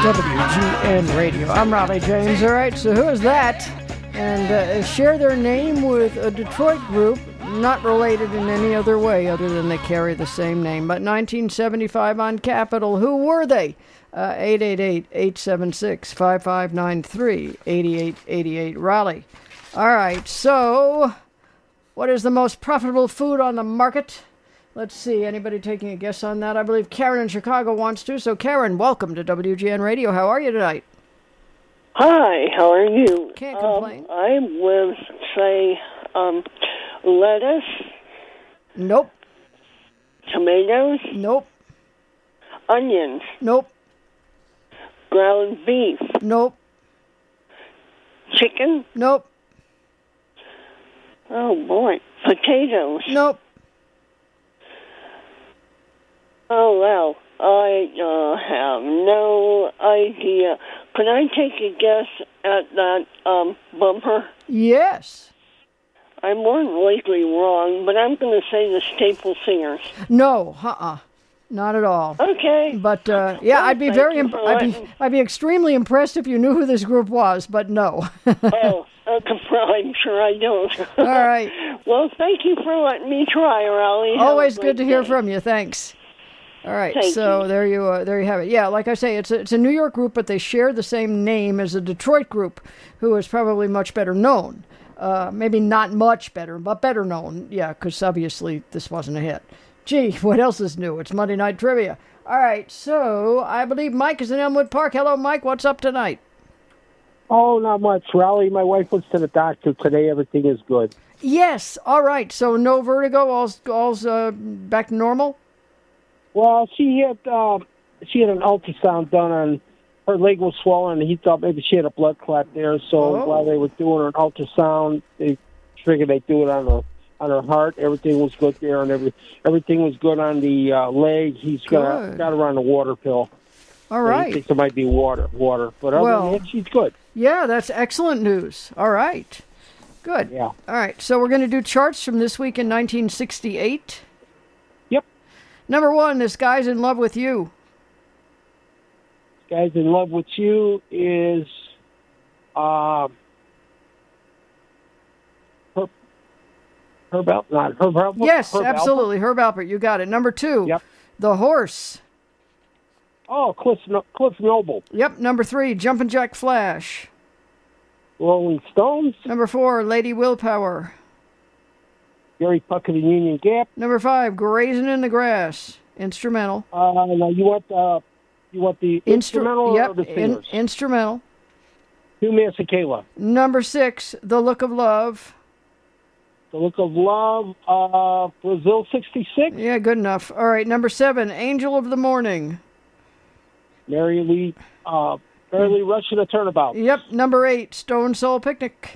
WGN Radio. I'm Raleigh James. All right, so who is that? And share their name with a Detroit group, not related in any other way other than they carry the same name. But 1975 on Capitol, who were they? 888-876-5593, 8888 Raleigh. All right, so what is the most profitable food on the market? Let's see, anybody taking a guess on that? I believe Karen in Chicago wants to. So, Karen, welcome to WGN Radio. How are you tonight? Hi, how are you? Can't complain. I would say lettuce. Nope. Tomatoes. Nope. Onions. Nope. Ground beef. Nope. Chicken. Nope. Oh, boy. Potatoes. Nope. Oh, well, I have no idea. Could I take a guess at that bumper? Yes. I'm more than likely wrong, but I'm going to say the Staple Singers. No. Not at all. Okay. But yeah, well, I'd be I'd be extremely impressed if you knew who this group was, but no. Oh, okay, I'm sure I don't. All right. Well, thank you for letting me try, Raleigh. Always good to hear from you. Thanks. All right, Thank so you. there you have it. Yeah, like I say, it's a New York group, but they share the same name as a Detroit group, who is probably much better known. Maybe not much better, but better known. Yeah, because obviously this wasn't a hit. Gee, what else is new? It's Monday Night Trivia. All right, so I believe Mike is in Elmwood Park. Hello, Mike. What's up tonight? Oh, not much. Raleigh, my wife went to the doctor today. Everything is good. Yes. All right. So no vertigo. All's back to normal. Well, she had an ultrasound done on her leg was swollen, and he thought maybe she had a blood clot there. So while they were doing her ultrasound, they figured they'd do it on her heart. Everything was good there, and everything was good on the leg. He's got her on a water pill. All right. He thinks it might be water. But other than that, she's good. Yeah, that's excellent news. All right. Good. Yeah. All right. So we're going to do charts from this week in 1968. Yep. Number 1, This Guy's in Love with You. Guy's in Love with You is Herb Alpert? Yes, Herb absolutely. Herb Alpert, you got it. Number 2, Yep. The Horse. Oh, Cliff Noble. Yep. Number 3, Jumpin' Jack Flash. Rolling Stones. Number 4, Lady Willpower. Gary Puckett and Union Gap. Number 5, Grazing in the Grass. Instrumental. Now you want the instrumental or the singers? Instrumental. Hugh Masekela. Number 6, The Look of Love. The Look of Love. Brazil 66. Yeah, good enough. All right, number 7, Angel of the Morning. Mary Lee Rush in a Turnabout. Yep, number 8, Stone Soul Picnic.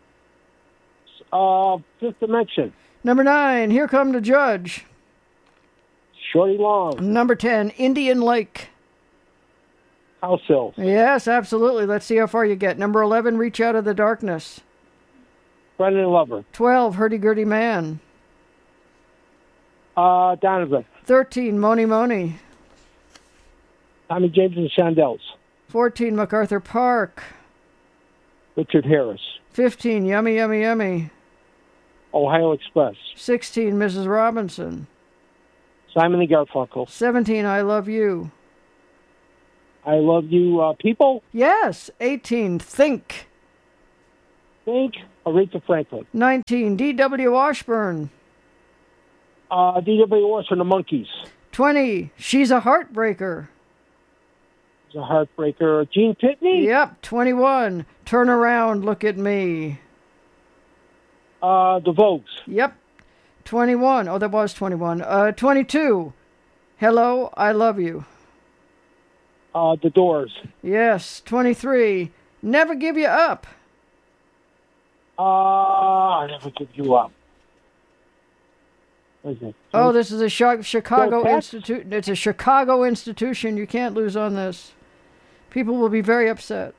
Fifth Dimension. Number 9, Here Come the Judge. Shorty Long. Number 10, Indian Lake. House Hills. Yes, absolutely. Let's see how far you get. Number 11, Reach Out of the Darkness. Brendan Lover. 12, Hurdy-Gurdy Man. Donovan. 13, Moni Moni. Tommy James and the Shondells. 14, MacArthur Park. Richard Harris. 15, Yummy Yummy Yummy. Ohio Express. 16, Mrs. Robinson. Simon and Garfunkel. 17, I Love You. I Love You, People. Yes. 18, Think. Aretha Franklin. 19, D.W. Washburn. D.W. Washburn, the Monkees. 20, She's a Heartbreaker. It's a heartbreaker. Gene Pitney. Yep. 21, Turn Around, Look at Me. The Vogues. Yep. 21. Oh, that was 21. 22, Hello, I Love You. The Doors. Yes. 23, Never Give You Up. I Never Give You Up. What is it? Oh, this is a Chicago Bill institute. It's a Chicago institution. You can't lose on this. People will be very upset.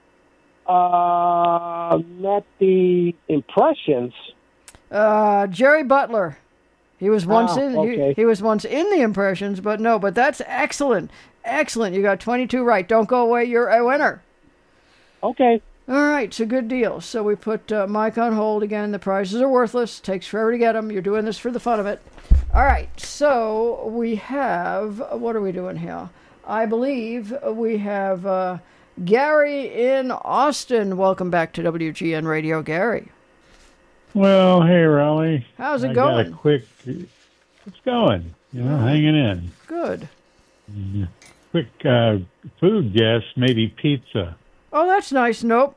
Not the Impressions. Jerry Butler. He was once okay. he was once in the Impressions, but no. But that's excellent. Excellent. You got 22 right. Don't go away. You're a winner. Okay. All right, it's a good deal. So we put Mike on hold again. The prizes are worthless. Takes forever to get them. You're doing this for the fun of it. All right, so we have, what are we doing here? I believe we have Gary in Austin. Welcome back to WGN Radio, Gary. Well, hey, Raleigh. How's it going? It's going, hanging in. Good. Quick food guess, maybe pizza. Oh, that's nice. Nope.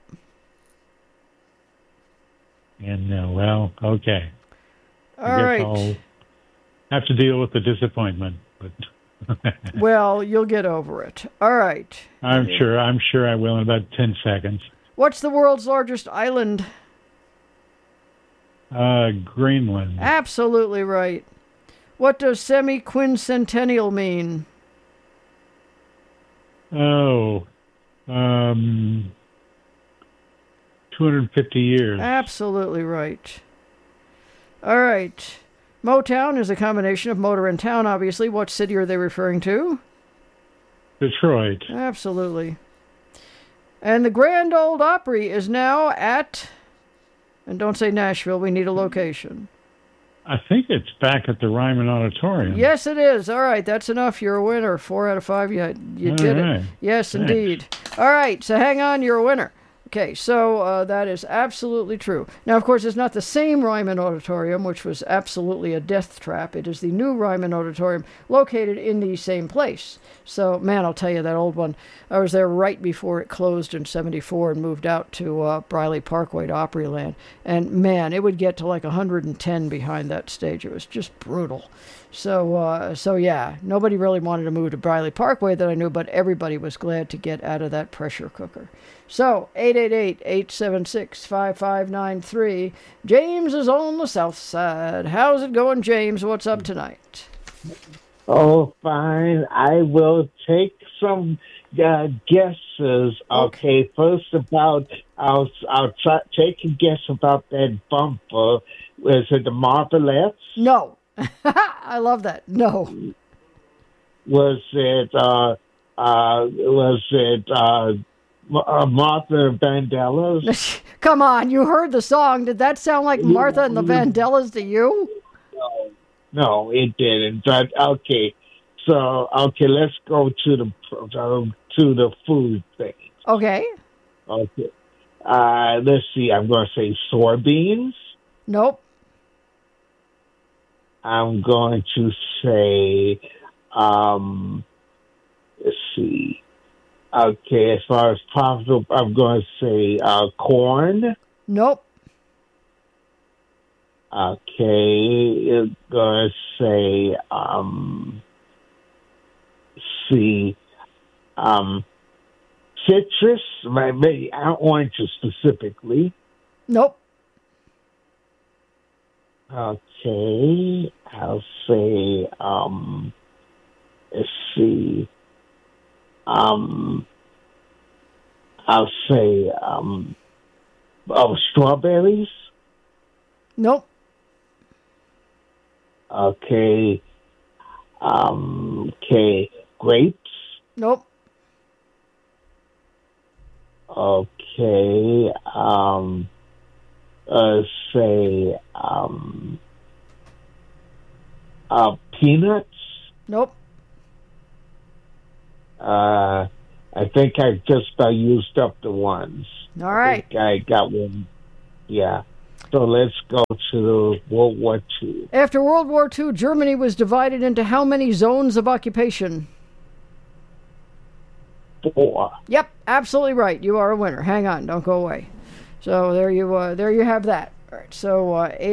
And, okay. All right. I'll have to deal with the disappointment, but... Well, you'll get over it. All right. I'm sure I will in about 10 seconds. What's the world's largest island? Greenland. Absolutely right. What does semi-quincentennial mean? 250 years. Absolutely right. All right. Motown is a combination of motor and town, obviously. What city are they referring to? Detroit. Absolutely. And the Grand Ole Opry is now at... And don't say Nashville, we need a location. I think it's back at the Ryman Auditorium. Yes, it is. All right, that's enough. You're a winner. 4 out of 5. You did it. Yes, Thanks. indeed. All right, so hang on. You're a winner. Okay, so that is absolutely true. Now, of course, it's not the same Ryman Auditorium, which was absolutely a death trap. It is the new Ryman Auditorium located in the same place. So, man, I'll tell you, that old one, I was there right before it closed in 74 and moved out to Briley Parkway to Opryland. And, man, it would get to like 110 behind that stage. It was just brutal. So yeah, nobody really wanted to move to Briley Parkway that I knew, but everybody was glad to get out of that pressure cooker. So, 888-876-5593. James is on the south side. How's it going, James? What's up tonight? Oh, fine. I will take some guesses. Okay, first I'll take a guess about that bumper. Was it the Marvelettes? No. I love that. No. Was it Martha Vandellas? Come on, you heard the song. Did that sound like Martha and the Vandellas to you? No, it didn't. But okay, so let's go to the food thing. Okay. Okay. Let's see. I'm going to say soybeans. Nope. I'm going to say, let's see. Okay, as far as profitable, I'm going to say corn. Nope. Okay, I'm going to say, see, citrus, maybe oranges specifically. Nope. Okay, I'll say, let's see, I'll say, strawberries. Nope. Okay, okay, grapes. Nope. Okay, say, peanuts. Nope. I think I just used up the ones. All right. I got one. Yeah. So let's go to World War II. After World War II, Germany was divided into how many zones of occupation? 4. Yep, absolutely right. You are a winner. Hang on, don't go away. So there you have that. All right, so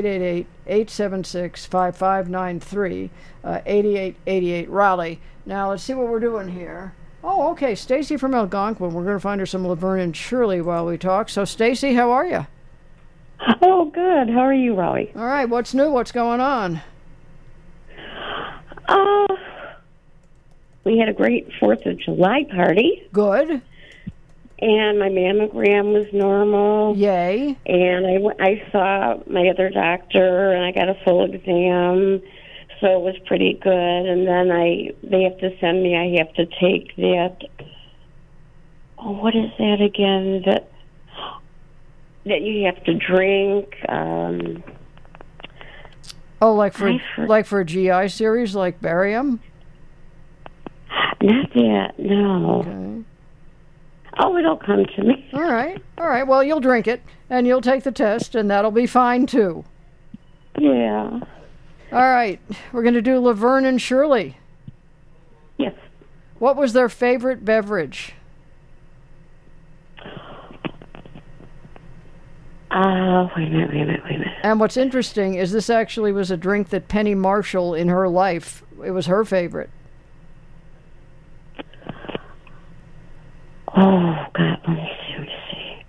888-876-5593, 8888 Raleigh. Now let's see what we're doing here. Oh, okay, Stacy from Algonquin. We're going to find her some Laverne and Shirley while we talk. So Stacy, how are you? Oh, good. How are you, Raleigh? All right, what's new? What's going on? We had a great 4th of July party. Good. And my mammogram was normal. Yay. And I saw my other doctor, and I got a full exam. so it was pretty good. And then they have to send me. I have to take that. Oh, what is that again? That you have to drink. Oh, like for a GI series, like barium? Not that, no. Okay. Oh, it'll come to me. All right. Well, you'll drink it, and you'll take the test, and that'll be fine, too. Yeah. All right. We're going to do Laverne and Shirley. Yes. What was their favorite beverage? Wait a minute. And what's interesting is this actually was a drink that Penny Marshall, in her life, it was her favorite. Oh, God, let me see.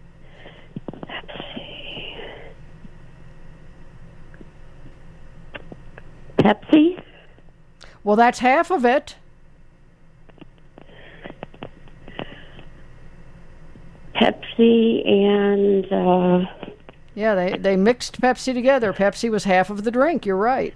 Pepsi? Well, that's half of it. Pepsi and... Yeah, they mixed Pepsi together. Pepsi was half of the drink. You're right.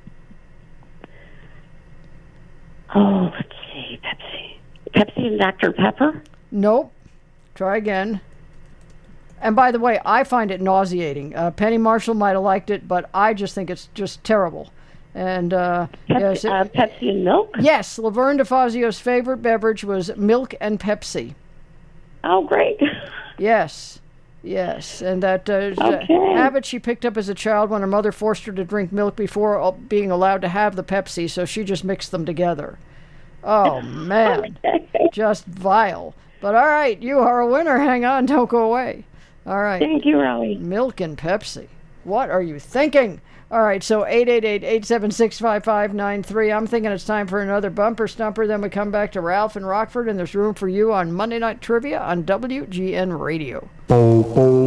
Oh, let's see. Pepsi and Dr. Pepper? Nope. Try again. And by the way, I find it nauseating. Penny Marshall might have liked it, but I just think it's just terrible. And yes, Pepsi and milk? Yes, Laverne DeFazio's favorite beverage was milk and Pepsi. Oh, great. Yes, and that habit she picked up as a child when her mother forced her to drink milk before being allowed to have the Pepsi, so she just mixed them together. Oh, man. Just vile. But all right, you are a winner. Hang on, don't go away. All right. Thank you, Raleigh. Milk and Pepsi. What are you thinking? All right, so 888-876-5593. I'm thinking it's time for another bumper stumper. Then we come back to Ralph and Rockford, and there's room for you on Monday Night Trivia on WGN Radio.